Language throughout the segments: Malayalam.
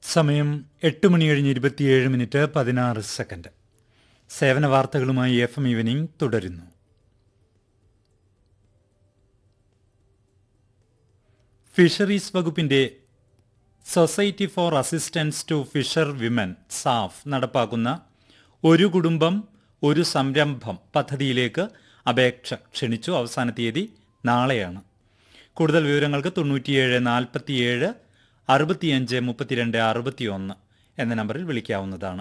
സമയം 8:27:16. സേവന വാർത്തകളുമായി FM ഈവനിംഗ് തുടരുന്നു. ഫിഷറീസ് വകുപ്പിന്റെ society for assistance to Fisher women SAF നടപ്പാക്കുന്ന ഒരു കുടുംബം ഒരു സംരംഭം പദ്ധതിയിലേക്ക് അപേക്ഷ ക്ഷണിച്ചു. അവസാന തീയതി നാളെയാണ്. കൂടുതൽ വിവരങ്ങൾക്ക് 97 47 65 32 61 എന്ന നമ്പറിൽ വിളിക്കാവുന്നതാണ്.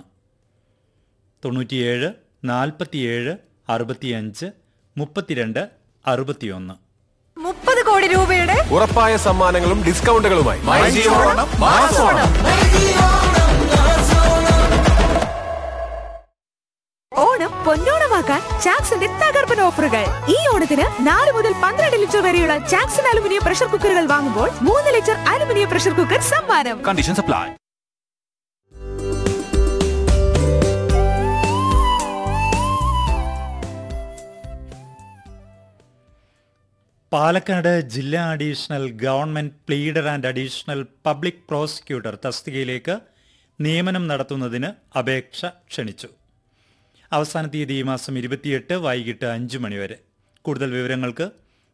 97 47 65 32 61. 30 കോടി രൂപയുടെ ഉറപ്പായ സമ്മാനങ്ങളും ഡിസ്കൗണ്ടുകളുമായി ഓണം പൊന്നോണമാക്കാൻ ചാക്സിന്റെ തകർപ്പൻ ഓഫറുകൾ. ഈ ഓണത്തിന് 4 മുതൽ 12 ലിറ്റർ വരെയുള്ള ചാക്സൺ അലുമിനിയം പ്രഷർ കുക്കറുകൾ വാങ്ങുമ്പോൾ 3 ലിറ്റർ അലുമിനിയം പ്രഷർ കുക്കർ സമ്മാനം. Conditions apply. പാലക്കാട് ജില്ലാ additional government pleader and additional public prosecutor തസ്തികയിലേക്ക് നിയമനം നടത്തുന്നതിന് അപേക്ഷ ക്ഷണിച്ചു. അവസാന തീയതി ഈ മാസം 28 വൈകിട്ട് 5 മണി വരെ. കൂടുതൽ വിവരങ്ങൾക്ക്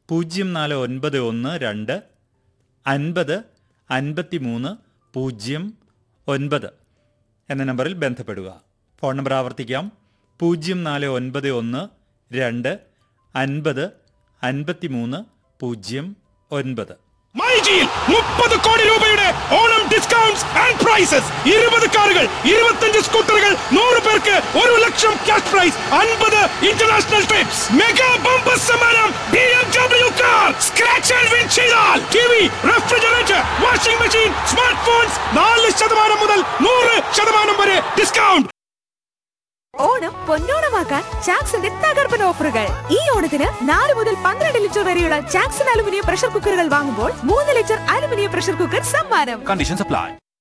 0491 2 50 53 09 എന്ന നമ്പറിൽ ബന്ധപ്പെടുക. ഫോൺ നമ്പർ ആവർത്തിക്കാം: 0491 2 50 53 09. മൈജിയിൽ 30 കോടി രൂപയുടെ ഓണം ഡിസ്കൗണ്ട്സ് ആൻഡ് പ്രൈസസ്. 20 കാറുകൾ, 25 സ്കൂട്ടറുകൾ, 100 പേർക്ക് 1 ലക്ഷം cash prize, 50 international TRIPS. Mega bumper സമ്മാനം BMW car. Scratch and win ചെയ്താൽ TV, refrigerator, washing machine, smart phones 4% മുതൽ 100% വരെ ഡിസ്കൗണ്ട്. ഓണം പൊന്നോണമാക്കാൻ ചാക്സിന്റെ തകർപ്പൻ ഓഫറുകൾ. ഈ ഓണത്തിന് 4 മുതൽ 12 ലിറ്റർ വരെയുള്ള ചാക്സൺ അലുമിനിയം പ്രഷർ കുക്കറുകൾ വാങ്ങുമ്പോൾ 3 ലിറ്റർ അലുമിനിയം പ്രഷർ കുക്കർ സമ്മാനം. Conditions apply.